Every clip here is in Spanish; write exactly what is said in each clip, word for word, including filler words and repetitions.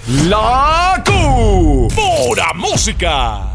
La Q. Pura música.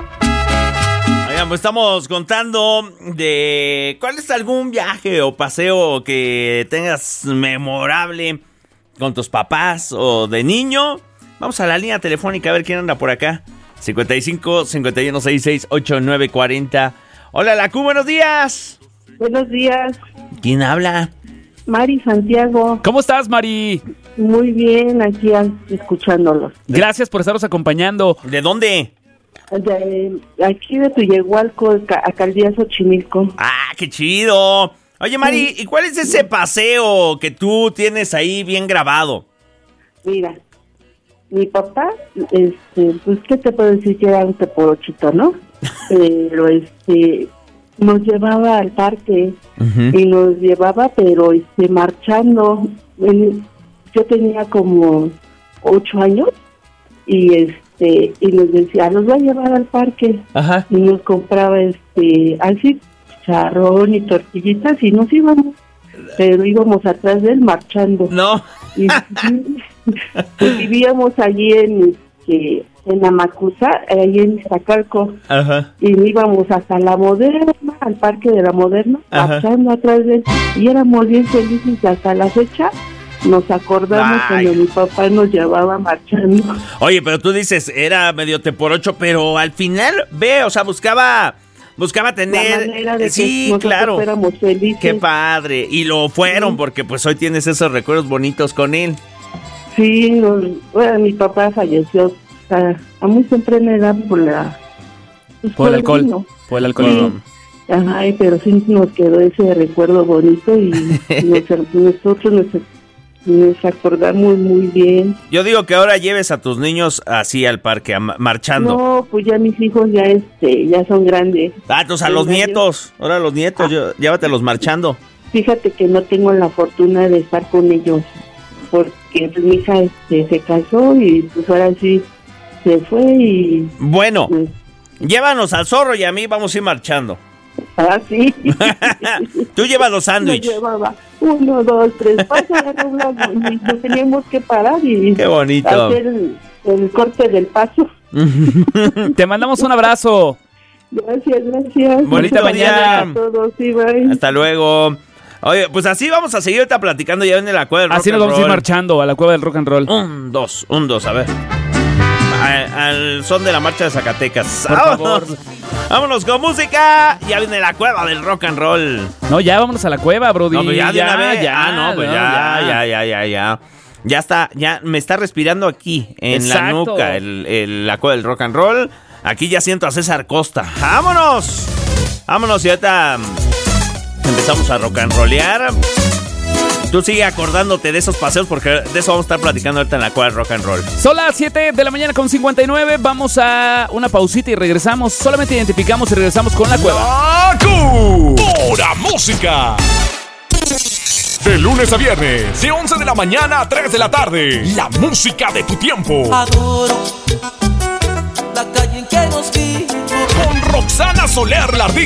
Oigan, pues estamos contando de cuál es algún viaje o paseo que tengas memorable con tus papás o de niño. Vamos a la línea telefónica a ver quién anda por acá. cincuenta y cinco, cincuenta y uno, sesenta y seis, ochenta y nueve, cuarenta. Hola, La Q, buenos días. Buenos días. ¿Quién habla? Mari Santiago. ¿Cómo estás, Mari? Muy bien, aquí escuchándolos. Gracias por estarnos acompañando. ¿De dónde? De, aquí de Tuyehualco, Alcaldía Xochimilco. ¡Ah, qué chido! Oye, Mari, ¿y cuál es ese paseo que tú tienes ahí bien grabado? Mira, mi papá, este, pues, ¿qué te puedo decir? Que era un teporochito, ¿no? Pero, este, nos llevaba al parque uh-huh. y nos llevaba, pero, este, marchando. Yo tenía como ocho años y, este, y nos decía, los voy a llevar al parque. Ajá. Y nos compraba, este, así, charrón y tortillitas y nos íbamos. Pero íbamos atrás de él marchando. No. Y, pues vivíamos allí en, este, en Amacuza, ahí en Iztacalco. Ajá. Y íbamos hasta la Moderna, al parque de la Moderna, Ajá. marchando atrás de él. Y éramos bien felices y hasta la fecha nos acordamos Ay. cuando mi papá nos llevaba marchando. Oye, pero tú dices, era medio teporocho, pero al final, ve, o sea, buscaba... Buscaba tener... La manera de sí, que claro. fuéramos felices. Qué padre. Y lo fueron, sí. porque pues hoy tienes esos recuerdos bonitos con él. Sí, no, bueno, mi papá falleció a, a muy temprana edad por la... Pues, por, por el alcohol. Vino. Por el alcoholismo. Sí. Ay, pero sí nos quedó ese recuerdo bonito y nos, nosotros nos... Nos acordamos muy bien. Yo digo que ahora lleves a tus niños así al parque, a, marchando. No, pues ya mis hijos ya este ya son grandes. Ah, entonces a los nietos, ahora los nietos, ah. yo, llévatelos marchando. Fíjate que no tengo la fortuna de estar con ellos, porque pues, mi hija este, se casó y pues ahora sí se fue y... Bueno, pues, llévanos al zorro y a mí vamos a ir marchando. Ah, sí. Tú llevas los sándwiches. Llevaba uno, dos, tres, pasa, nos teníamos que parar y Qué bonito. hacer el, el corte del paso. Te mandamos un abrazo. Gracias, gracias. Bonita mañana. A todos, sí, bye. Hasta luego. Oye, pues así vamos a seguir ahorita platicando ya en la cueva del rock Así nos vamos a ir marchando a la cueva del rock and roll. Un, dos, un, dos, a ver. Al, al son de la marcha de Zacatecas. Por ¡Vámonos! favor. Vámonos con música. Ya viene la cueva del rock and roll. No, ya vámonos a la cueva, brody. No, pues ya de ya, una vez. Ya, ah, no, pues no, ya, ya, ya, ya, ya. Ya está, ya me está respirando aquí, en Exacto. la nuca, el, el, la cueva del rock and roll. Aquí ya siento a César Costa. ¡Vámonos! Vámonos y ahorita empezamos a rock and rollear. Tú sigue acordándote de esos paseos porque de eso vamos a estar platicando ahorita en la cueva del rock and roll. Son las siete de la mañana con cincuenta y nueve. Vamos a una pausita y regresamos. Solamente identificamos y regresamos con la cueva. La Q. Pura música. De lunes a viernes, de once de la mañana a tres de la tarde. La música de tu tiempo. Adoro la calle en que nos vimos. Con Roxana Soler Lardín.